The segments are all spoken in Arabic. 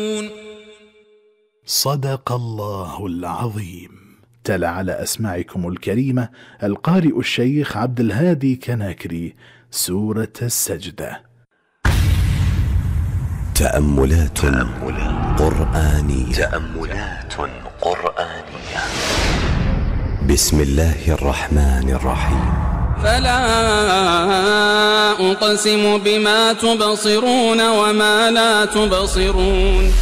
صدق الله العظيم. تلا على أسماعكم الكريمة القارئ الشيخ عبد الهادي كناكري سورة السجدة. تأملات قرآنية. بسم الله الرحمن الرحيم. فلا أقسم بما تبصرون وما لا تبصرون.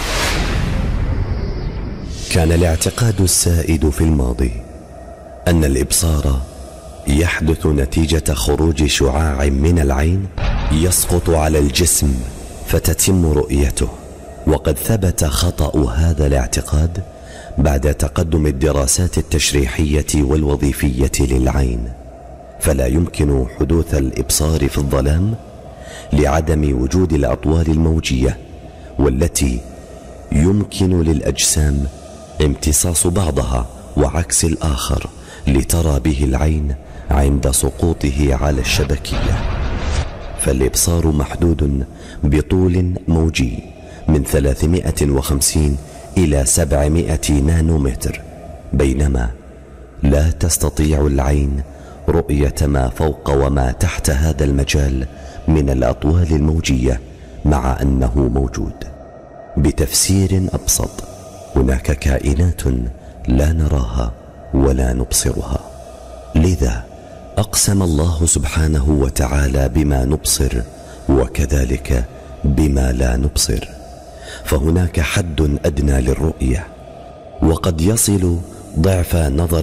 كان الاعتقاد السائد في الماضي أن الإبصار يحدث نتيجة خروج شعاع من العين يسقط على الجسم فتتم رؤيته، وقد ثبت خطأ هذا الاعتقاد بعد تقدم الدراسات التشريحية والوظيفية للعين، فلا يمكن حدوث الإبصار في الظلام لعدم وجود الأطوال الموجية، والتي يمكن للأجسام امتصاص بعضها وعكس الآخر لترى به العين عند سقوطه على الشبكية. فالإبصار محدود بطول موجي من 350 إلى 700 نانومتر، بينما لا تستطيع العين رؤية ما فوق وما تحت هذا المجال من الأطوال الموجية، مع أنه موجود. بتفسير أبسط، هناك كائنات لا نراها ولا نبصرها، لذا أقسم الله سبحانه وتعالى بما نبصر وكذلك بما لا نبصر، فهناك حد أدنى للرؤية، وقد يصل ضعف نظر